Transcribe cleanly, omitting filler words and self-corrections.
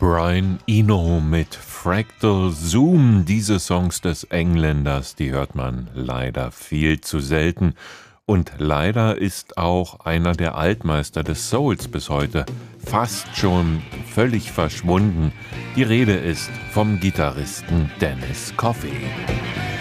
Brian Eno mit Fractal Zoom. Diese Songs des Engländers, die hört man leider viel zu selten. Und leider ist auch einer der Altmeister des Souls bis heute fast schon völlig verschwunden. Die Rede ist vom Gitarristen Dennis Coffey.